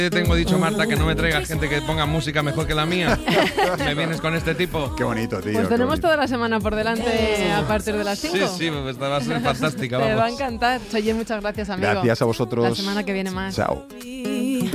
Tengo dicho, Marta, que no me traigas gente que ponga música mejor que la mía. ¿Me vienes con este tipo? Qué bonito, tío. Pues tenemos toda la semana por delante a partir de las 5. Sí, pues va a ser fantástica. Te va a encantar. Oye, muchas gracias, amigo. Gracias a vosotros. La semana que viene más. Chao.